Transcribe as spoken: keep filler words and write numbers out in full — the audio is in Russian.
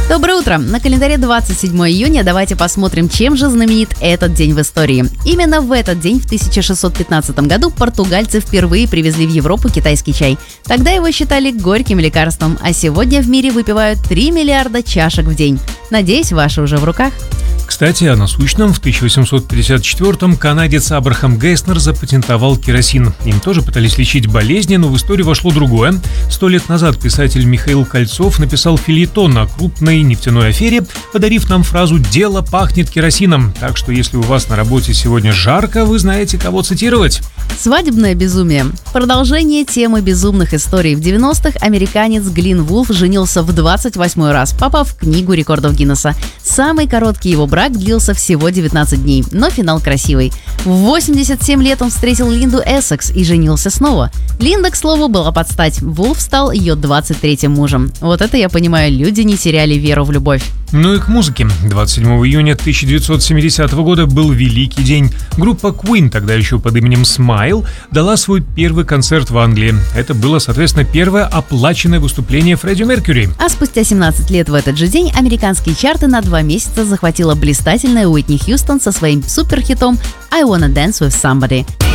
Доброе утро! На календаре двадцать седьмое июня. Давайте посмотрим, чем же знаменит этот день в истории. Именно в этот день, в тысяча шестьсот пятнадцатом году, португальцы впервые привезли в Европу китайский чай. Тогда его считали горьким лекарством, а сегодня в мире выпивают три миллиарда чашек в день. Надеюсь, ваши уже в руках. Кстати, о насущном. В тысяча восемьсот пятьдесят четвёртом канадец Абрахам Гесснер запатентовал керосин. Им тоже пытались лечить болезни, но в историю вошло другое. Сто лет назад писатель Михаил Кольцов написал фельетон о крупной нефтяной афере, подарив нам фразу «дело пахнет керосином». Так что если у вас на работе сегодня жарко, вы знаете, кого цитировать. Свадебное безумие. Продолжение темы безумных историй. В девяностых американец Глин Вулф женился в двадцать восьмой раз, попав в книгу рекордов Гиннесса. Самый короткий его брак длился всего девятнадцать дней, но финал красивый. В восемьдесят семь лет он встретил Линду Эссекс и женился снова. Линда, к слову, была под стать. Вулф стал ее двадцать третьим мужем. Вот это, я понимаю, люди не теряли веру в любовь. Ну и к музыке. двадцать седьмого июня тысяча девятьсот семидесятого года был великий день. Группа Queen, тогда еще под именем Smile, дала свой первый концерт в Англии. Это было, соответственно, первое оплаченное выступление Фредди Меркьюри. А спустя семнадцать лет в этот же день американские чарты на два месяца захватила блистательная Уитни Хьюстон со своим суперхитом «I Wanna Dance With Somebody».